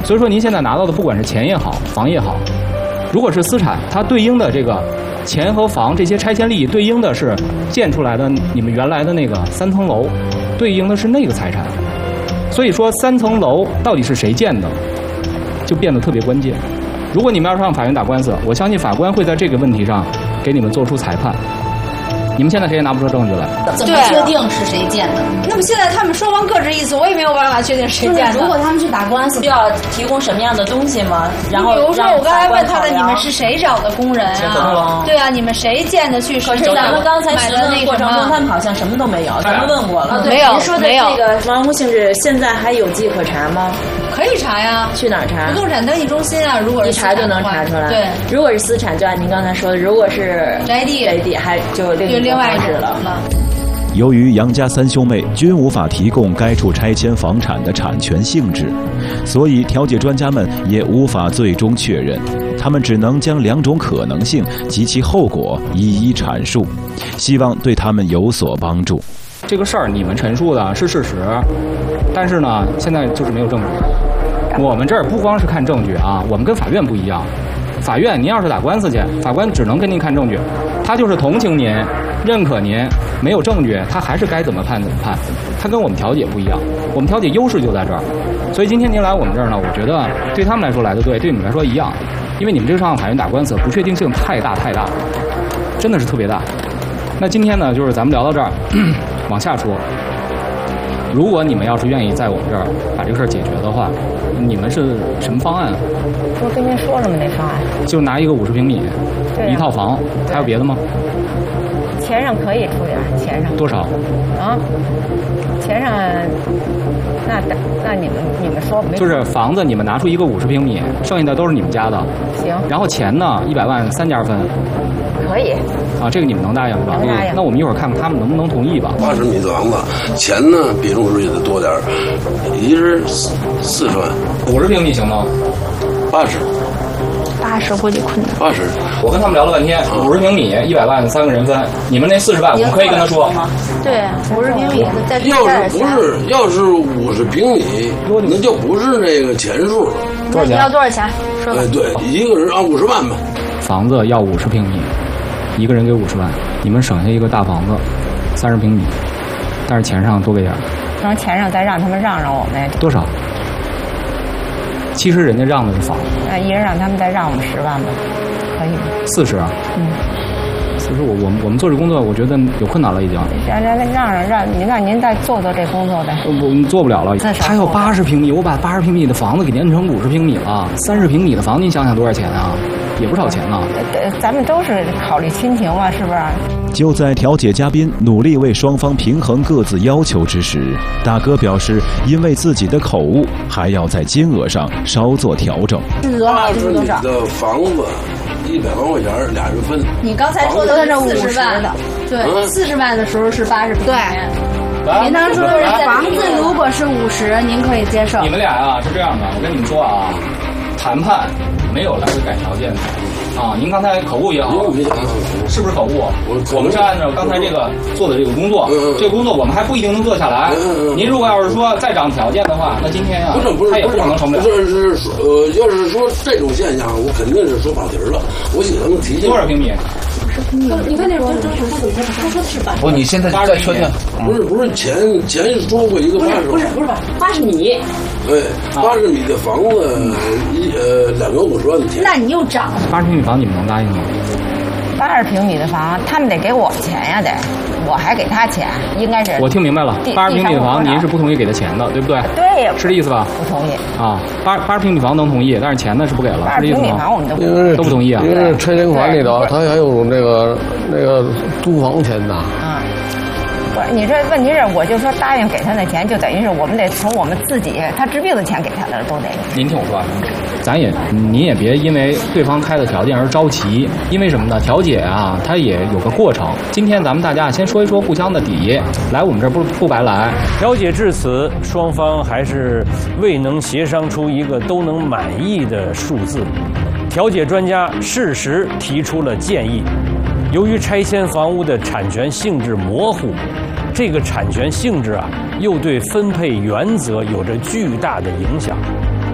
所以说您现在拿到的不管是钱也好，房也好，如果是私产，它对应的这个钱和房这些拆迁利益对应的是建出来的你们原来的那个3层楼，对应的是那个财产。所以说3层楼到底是谁建的，就变得特别关键。如果你们要上法院打官司，我相信法官会在这个问题上给你们做出裁判。你们现在谁也拿不出证据来， 怎么确定是谁建的？那么现在他们双方各执一词，我也没有办法确定谁建的。 如果他们去打官司，需要提供什么样的东西吗？然后， 比如说我刚才问他的，你们是谁找的工人啊？对啊，你们谁建的去？ 可是咱们刚才询问过程中，他们好像什么都没有。咱们问过了， 没有。 您说的这个房屋性质，现在还有迹可查吗？ 可以查呀， 去哪儿查？ 不动产登记中心啊，如果是一查就能查出来。 对， 如果是私产，就按您刚才说的，如果是宅地还就另外一了。 由于杨家3兄妹均无法提供该处拆迁房产的产权性质，所以调解专家们也无法最终确认，他们只能将2种可能性及其后果一一阐述，希望对他们有所帮助。 这个事儿你们陈述的是事实，但是呢，现在就是没有证据。我们这儿不光是看证据啊，我们跟法院不一样。法院您要是打官司去，法官只能跟您看证据，他就是同情您，认可您。没有证据，他还是该怎么判怎么判。他跟我们调解不一样，我们调解优势就在这儿。所以今天您来我们这儿呢，我觉得对他们来说来的对，对你们来说一样。因为你们这上法院打官司，不确定性太大，真的是特别大。那今天呢，就是咱们聊到这儿，往下说。如果你们要是愿意在我们这儿把这个事儿解决的话，你们是什么方案？ 我跟您说了吗？那方案就拿一个50平米，一套房，还有别的吗？ 钱上可以出点，钱上多少？ 啊，钱上那你们说没？ 就是房子你们拿出一个50平米，剩下的都是你们家的。 行。然后钱呢，100万3家分。 可以。 啊，这个你们能答应是吧？ 能答应。 那我们一会儿看看他们能不能同意吧。 80米的房子，钱呢比重数也得多点儿，一是40万。 50平米行吗 ？80估计困难。 80， 我跟他们聊了半天，50平米100万3个人分，你们那40万我们可以跟他说。 对，50平米再要是50平米，那就不是那个钱数了。 多少钱？ 你要多少钱？说吧。 对，一个人按50万吧。 房子要50平米，一个人给50万，你们省下一个大房子，30平米，但是钱上多给点。 从钱上再让他们让我们。 多少？其实人家让的是房。 那一人让他们再让我们10万吧，可以吗 ？40啊。40，我们做这工作，我觉得有困难了已经。 让您再做这工作呗。 我们做不了了。他要80平米，我把80平米的房子给您摁成50平米了，30平米的房，您想想多少钱啊？也不少钱呢。 咱们都是考虑亲情嘛，是不是？ 就在调解嘉宾努力为双方平衡各自要求之时，大哥表示，因为自己的口误，还要在金额上稍作调整。 80米的房子，100万块钱俩人分。 你刚才说的是40万的，对，40万的时候是80平米。 对，您当初房子如果是50，您可以接受。 你们俩啊是这样的，我跟你们说啊，谈判没有来回改条件的。啊，您刚才口误也好，是不是口误？我们是按照刚才这个做的这个工作，这个工作我们还不一定能做下来。您如果要是说再涨条件的话，那今天呀，他也不可能成不了。 要是说这种现象，我肯定是说跑题了。我给他们提多少平米？ 你看那说他说的是不，你现在再确定？ 不是前说过一个80， 不是80米。 对，80米的房子，2个50万的钱。 那你又涨 ？80平米房你们能答应吗 ？80平米的房，他们得给我钱呀，得，我还给他钱，应该是。 我听明白了，80平米的房您是不同意给他钱的，对不对？ 对， 是这意思吧？ 不同意。 啊，80平米房能同意，但是钱呢是不给了，是这意思吗？80 平米房我们都不同意啊。 因为拆迁款里头，他还有那个租房钱呐。 不是，你这问题是，我就说答应给他那钱，就等于是我们得从我们自己他治病的钱给他的都得。 您听我说，您也别因为对方开的条件而着急，因为什么呢？调解啊，它也有个过程。今天咱们大家先说一说互相的底，来我们这儿不白来。 调解至此，双方还是未能协商出一个都能满意的数字。调解专家适时提出了建议。由于拆迁房屋的产权性质模糊，这个产权性质啊，又对分配原则有着巨大的影响，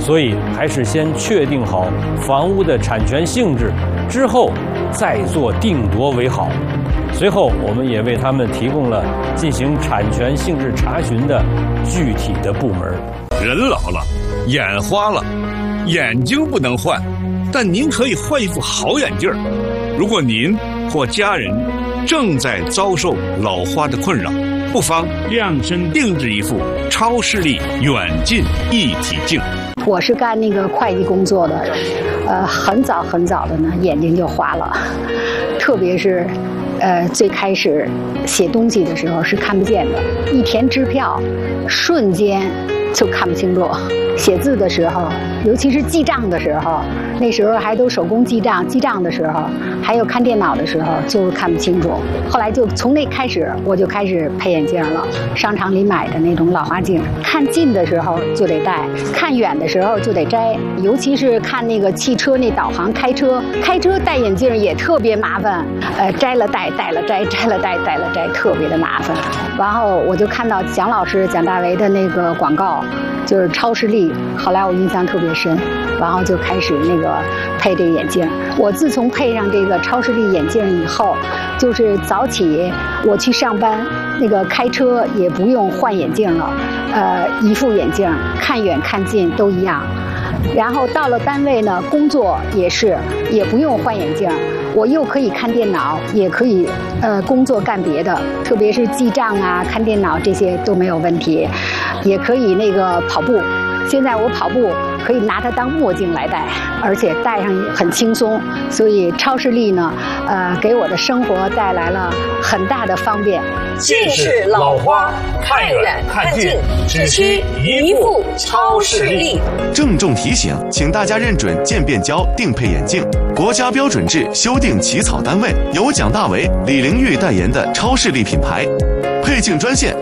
所以还是先确定好房屋的产权性质，之后再做定夺为好。随后，我们也为他们提供了进行产权性质查询的具体的部门。 人老了，眼花了，眼睛不能换，但您可以换一副好眼镜。如果您或家人正在遭受老花的困扰，不妨量身定制一副超视力远近一体镜。 我是干那个会计工作的，很早的呢，眼睛就花了，特别是，最开始写东西的时候是看不见的，一填支票，瞬间就看不清楚。写字的时候，尤其是记账的时候，那时候还都手工记账，记账的时候，还有看电脑的时候就看不清楚。后来就从那开始，我就开始配眼镜了，商场里买的那种老花镜，看近的时候就得戴，看远的时候就得摘。尤其是看那个汽车那导航，开车戴眼镜也特别麻烦，摘了戴，戴了摘，摘了戴，戴了摘，特别的麻烦。然后我就看到蒋老师蒋大为的那个广告，就是超视力，后来我印象特别深，然后就开始那个配这个眼镜。我自从配上这个超视力眼镜以后，就是早起我去上班，那个开车也不用换眼镜了，一副眼镜看远看近都一样。然后到了单位呢，工作也不用换眼镜，我又可以看电脑，也可以工作干别的，特别是记账啊、看电脑这些都没有问题，也可以那个跑步。现在我跑步可以拿它当墨镜来戴，而且戴上很轻松，所以超视力呢，给我的生活带来了很大的方便。 近视老花，看远看近，只需一副超视力。 郑重提醒，请大家认准渐变焦定配眼镜，国家标准制修订起草单位，由蒋大为、李玲玉代言的超视力品牌。配镜专线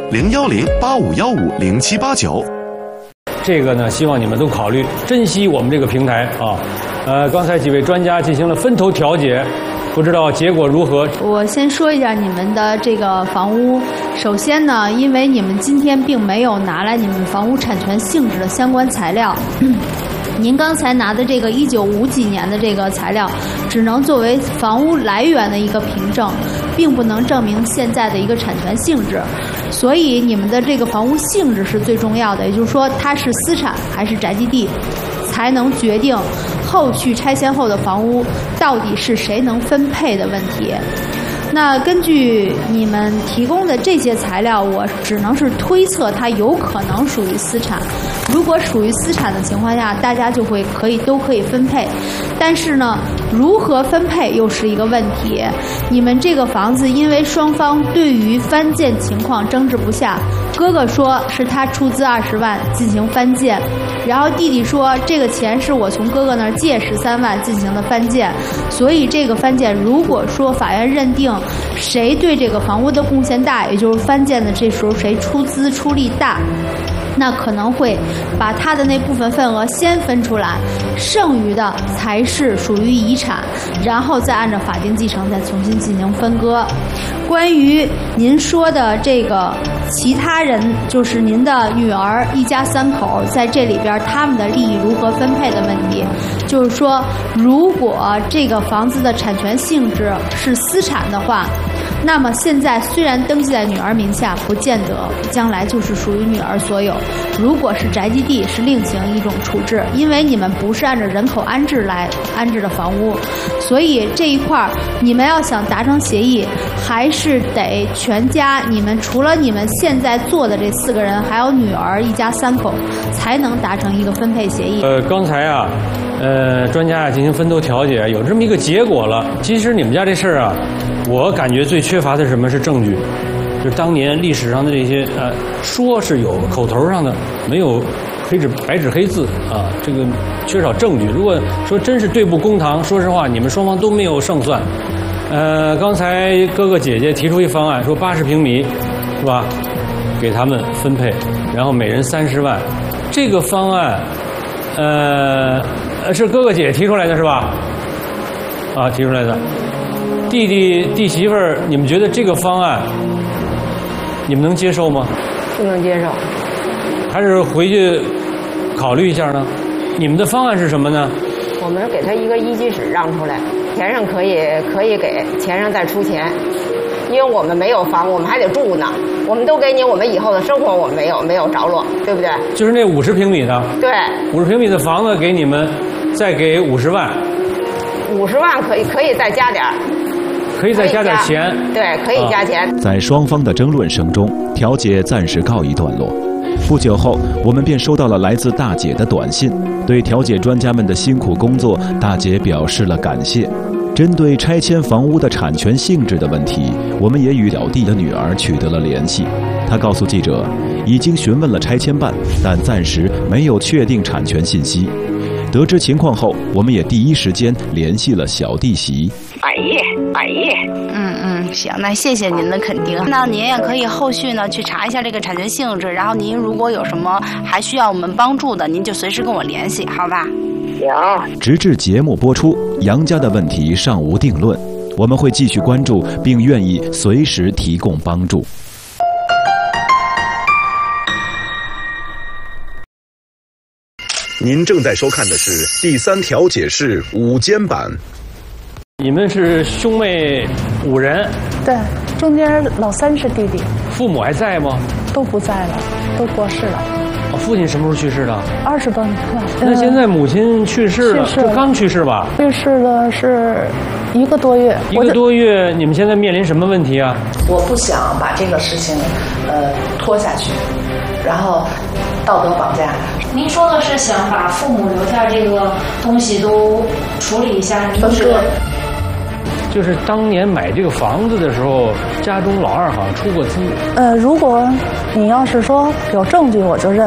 010-8515-0789。 这个呢，希望你们都考虑珍惜我们这个平台啊。刚才几位专家进行了分头调解，不知道结果如何。 我先说一下你们的这个房屋。首先呢，因为你们今天并没有拿来你们房屋产权性质的相关材料。您刚才拿的这个1950几年的这个材料，只能作为房屋来源的一个凭证，并不能证明现在的一个产权性质。所以你们的这个房屋性质是最重要的，也就是说它是私产还是宅基地，才能决定后续拆迁后的房屋到底是谁能分配的问题。那根据你们提供的这些材料，我只能是推测它有可能属于私产。如果属于私产的情况下，大家就都可以分配。但是呢，如何分配又是一个问题。你们这个房子因为双方对于翻建情况争执不下，哥哥说是他出资20万进行翻建，然后弟弟说这个钱是我从哥哥那儿借13万进行的翻建，所以这个翻建如果说法院认定谁对这个房屋的贡献大，也就是翻建的这时候谁出资出力大，那可能会把他的那部分份额先分出来，剩余的才是属于遗产，然后再按照法定继承再重新进行分割。关于您说的这个其他人，就是您的女儿一家3口在这里边他们的利益如何分配的问题，就是说如果这个房子的产权性质是私产的话，那么现在虽然登记在女儿名下，不见得将来就是属于女儿所有。如果是宅基地，是另行一种处置，因为你们不是按照人口安置来安置的房屋，所以这一块你们要想达成协议，还是得全家，你们除了你们现在做的这4个人，还有女儿一家3口，才能达成一个分配协议。 刚才啊，专家进行分头调解，有这么一个结果了。其实你们家这事儿啊，我感觉最缺乏的是什么？是证据。就是当年历史上的这些说是有口头上的，没有白纸黑字啊，这个缺少证据。如果说真是对簿公堂，说实话，你们双方都没有胜算。刚才哥哥姐姐提出一方案，说80平米，是吧？给他们分配，然后每人30万。这个方案，是哥哥姐姐提出来的是吧？啊，提出来的。弟媳妇儿，你们觉得这个方案，你们能接受吗？ 不能接受。 还是回去考虑一下呢？ 你们的方案是什么呢？ 我们给他一个一居室让出来，钱上可以给，钱上再出钱，因为我们没有房，我们还得住呢。我们都给你，我们以后的生活我们没有着落，对不对？ 就是那50平米的。 对。 50平米的房子给你们，再给50万。 50万可以再加点儿。 可以再加点钱。 对，可以加钱。 在双方的争论声中，调解暂时告一段落。不久后，我们便收到了来自大姐的短信，对调解专家们的辛苦工作，大姐表示了感谢。针对拆迁房屋的产权性质的问题，我们也与表弟的女儿取得了联系。她告诉记者，已经询问了拆迁办，但暂时没有确定产权信息。得知情况后，我们也第一时间联系了小弟媳。 满意。行，那谢谢您的肯定。那您也可以后续呢去查一下这个产权性质，然后您如果有什么还需要我们帮助的，您就随时跟我联系，好吧？ 行。直至节目播出，杨家的问题尚无定论，我们会继续关注，并愿意随时提供帮助。 您正在收看的是第3调解室午间版。 你们是兄妹5人？ 对，中间老三是弟弟。 父母还在吗？ 都不在了，都过世了。 父亲什么时候去世的 ？20多年了。 那现在母亲去世了，就刚去世吧？ 去世了是1个多月。 1个多月，你们现在面临什么问题啊？ 我不想把这个事情拖下去，然后道德绑架。 您说的是想把父母留下这个东西都处理一下，您是？ 就是当年买这个房子的时候，家中老二好像出过资。 如果你要是说有证据，我就认。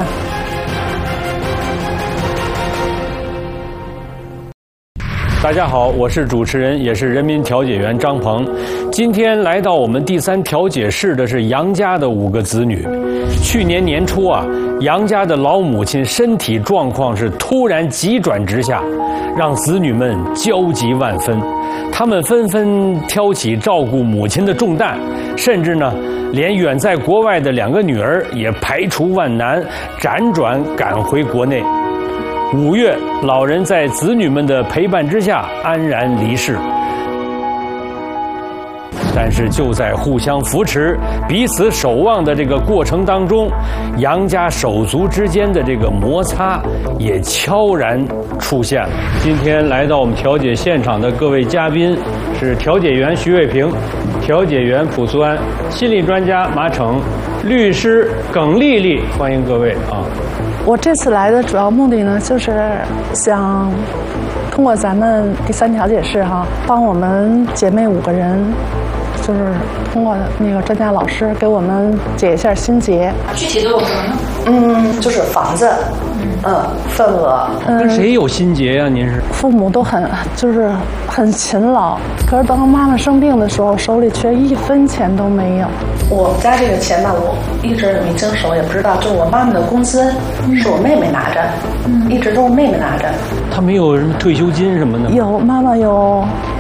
大家好，我是主持人，也是人民调解员张鹏。今天来到我们第3调解室的是杨家的5个子女。去年年初啊，杨家的老母亲身体状况是突然急转直下，让子女们焦急万分。他们纷纷挑起照顾母亲的重担，甚至呢，连远在国外的2个女儿也排除万难，辗转赶回国内。5月，老人在子女们的陪伴之下安然离世。但是就在互相扶持、彼此守望的这个过程当中，杨家手足之间的这个摩擦也悄然出现了。今天来到我们调解现场的各位嘉宾是调解员徐卫平、调解员蒲苏安、心理专家马逞、律师耿丽丽，欢迎各位啊！ 我这次来的主要目的呢，就是想通过咱们第3调解室帮我们姐妹5个人。就是通过那个专家老师给我们解一下心结。 具体都有什么呢？ 就是房子，份额。 跟谁有心结呀？您是？ 父母都很勤劳，可是当妈妈生病的时候，手里却1分钱都没有。 我们家这个钱吧，我一直也没经手，也不知道。就是我妈妈的工资是我妹妹拿着，一直都是妹妹拿着。 她没有什么退休金什么的吗？ 有，妈妈有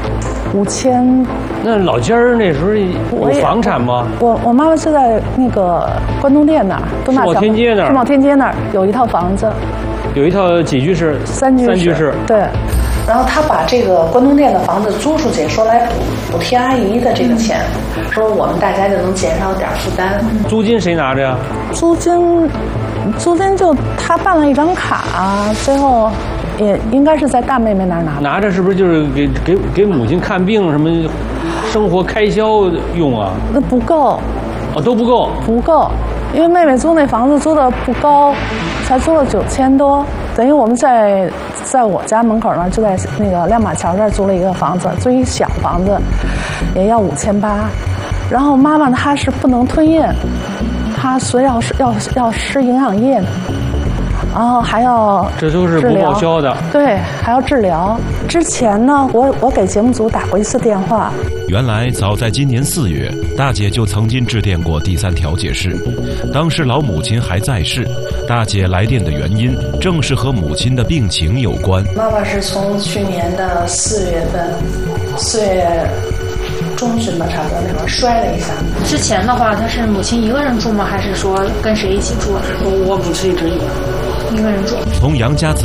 5000。 那老家儿那时候有房产吗？ 我妈妈就在那个关东店那儿，世贸天阶那儿，世贸天阶那儿有一套房子， 有一套几居室？3居室。 对。 然后他把这个关东店的房子租出去，说来补贴阿姨的这个钱，说我们大家就能减少点负担。 租金谁拿着呀？ 租金就他办了一张卡，最后也应该是在大妹妹那儿拿。 拿着是不是就是给母亲看病什么？生活开销用啊？ 那不够， 都不够， 不够，因为妹妹租那房子租的不高，才租了9000多，等于我们在我家门口呢，就在那个亮马桥这儿租了一个房子，租一小房子，也要5800，然后妈妈她是不能吞咽，她所以要吃营养液的。然后还要这都是不报销的， 对，还要治疗。之前呢，我给节目组打过1次电话。 原来早在今年4月，大姐就曾经致电过第3调解室，当时老母亲还在世。大姐来电的原因正是和母亲的病情有关。 妈妈是从去年的4月中旬吧，差不多那会儿摔了一下。 之前的话，她是母亲一个人住吗？还是说跟谁一起住？ 我母亲一直有。 1个人住。 从杨家